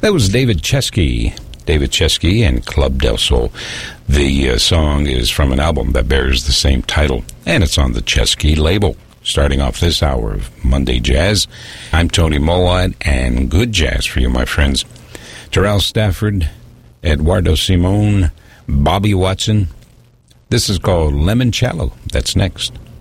That was David Chesky. David Chesky and Club Del Sol. The song is from an album that bears the same title, and it's on the Chesky label. Starting off this hour of Monday Jazz, I'm Tony Molad, and good jazz for you, my friends. Terrell Stafford, Eduardo Simon, Bobby Watson. This is called Limoncello. That's next.